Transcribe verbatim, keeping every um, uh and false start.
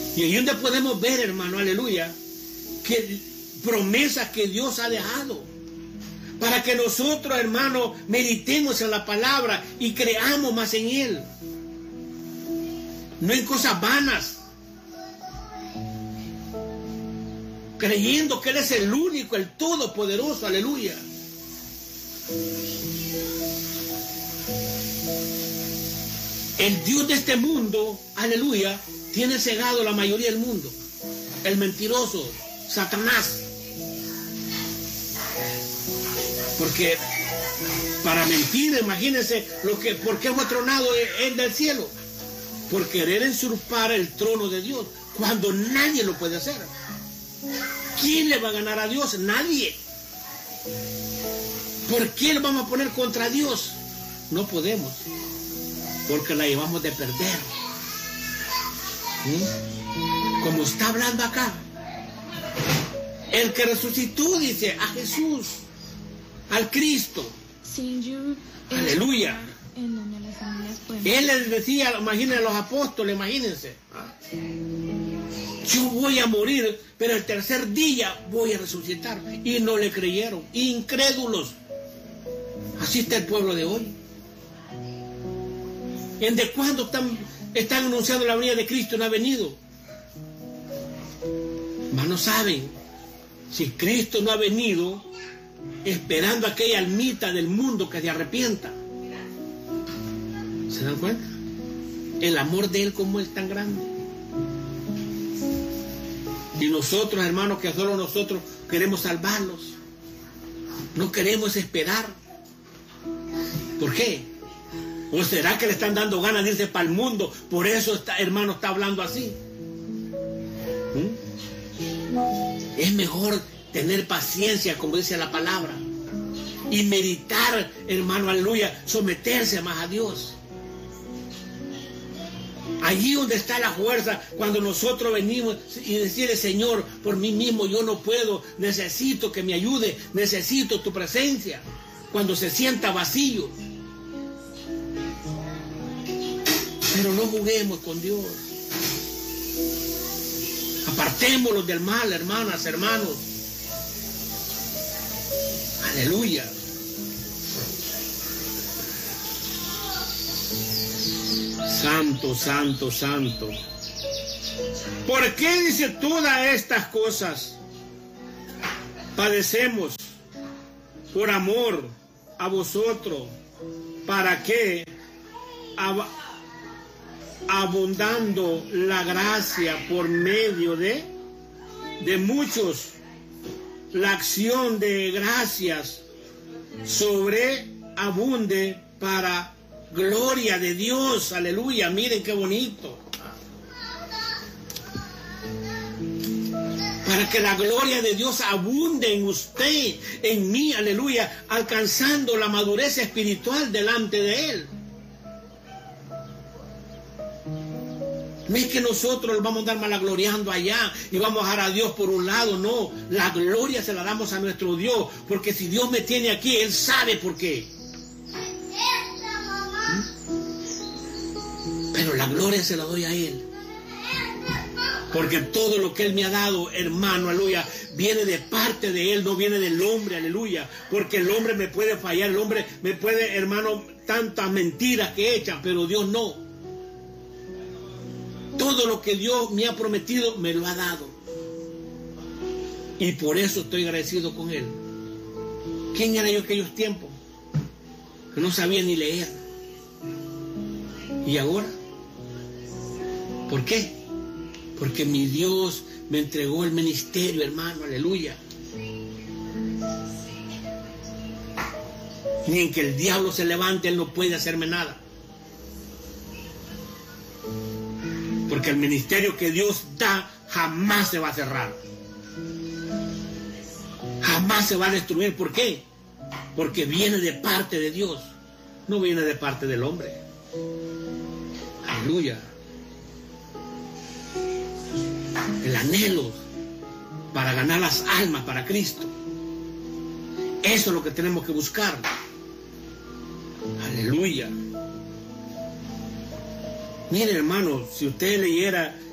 Y ahí donde podemos ver, hermano, aleluya, que promesas que Dios ha dejado para que nosotros, hermano, meditemos en la palabra y creamos más en Él, no en cosas vanas, creyendo que Él es el único, el todopoderoso, aleluya. El Dios de este mundo, aleluya, tiene cegado la mayoría del mundo. El mentiroso, Satanás. Porque para mentir, imagínense lo que, ¿por qué fue tronado él del cielo? Por querer usurpar el trono de Dios, cuando nadie lo puede hacer. ¿Quién le va a ganar a Dios? Nadie. ¿Por qué le vamos a poner contra Dios? No podemos, porque la llevamos de perder. ¿Mm? Como está hablando acá, el que resucitó, dice, a Jesús, al Cristo, aleluya. Él les decía, imagínense a los apóstoles, imagínense, yo voy a morir, pero el tercer día voy a resucitar. Y no le creyeron, incrédulos. Así está el pueblo de hoy. ¿De cuándo están, están anunciando la venida de Cristo? No ha venido. Mas no saben, si Cristo no ha venido, esperando a aquella almita del mundo que se arrepienta. ¿Se dan cuenta? El amor de Él como es tan grande. Y nosotros, hermanos, que solo nosotros queremos salvarlos, no queremos esperar. ¿Por qué? ¿O será que le están dando ganas de irse para el mundo? Por eso, está, hermano, está hablando así. ¿Mm? Es mejor tener paciencia, como dice la palabra, y meditar, hermano, aleluya, someterse más a Dios. Allí donde está la fuerza, cuando nosotros venimos y decirle, Señor, por mí mismo yo no puedo, necesito que me ayude, necesito tu presencia. Cuando se sienta vacío. Pero no juguemos con Dios. Apartémonos del mal, hermanas, hermanos. Aleluya. Santo, santo, santo. ¿Por qué dice todas estas cosas? Padecemos por amor a vosotros, para que ab abundando la gracia por medio de de muchos, la acción de gracias sobreabunde para gloria de Dios. Aleluya. Miren qué bonito. Para que la gloria de Dios abunde en usted, en mí, aleluya, alcanzando la madurez espiritual delante de Él. No es que nosotros le vamos a andar malagloriando allá y vamos a dejar a Dios por un lado, no. La gloria se la damos a nuestro Dios, porque si Dios me tiene aquí, Él sabe por qué. Pero la gloria se la doy a Él. Porque todo lo que Él me ha dado, hermano, aleluya, viene de parte de Él, no viene del hombre, aleluya. Porque el hombre me puede fallar, el hombre me puede, hermano, tantas mentiras que echan, pero Dios no. Todo lo que Dios me ha prometido, me lo ha dado. Y por eso estoy agradecido con Él. ¿Quién era yo en aquellos tiempos? Que no sabía ni leer. ¿Y ahora? ¿Por qué? Porque mi Dios me entregó el ministerio, hermano, aleluya. Ni en que el diablo se levante, Él no puede hacerme nada. Porque el ministerio que Dios da jamás se va a cerrar. Jamás se va a destruir. ¿Por qué? Porque viene de parte de Dios. No viene de parte del hombre. Aleluya. El anhelo para ganar las almas para Cristo. Eso es lo que tenemos que buscar. Aleluya. Mire, hermano, si usted leyera